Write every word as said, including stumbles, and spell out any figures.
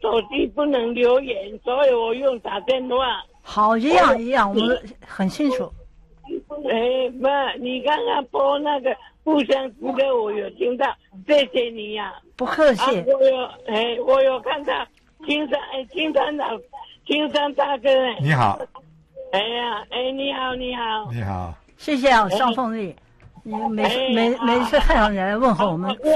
手机不能留言，所以我用打电话。 好，一样一样，我们很清楚。 哎，不，你刚刚播那个互相之歌，我有听到，谢谢你呀、啊。 不客气。 啊、我有，哎，我有看到青山，哎，青山老，青山大哥，哎， 你好。 哎呀，哎，你好，你好， 你好。 谢谢啊，双凤丽，你每、哎、每每次太阳人来问候我们。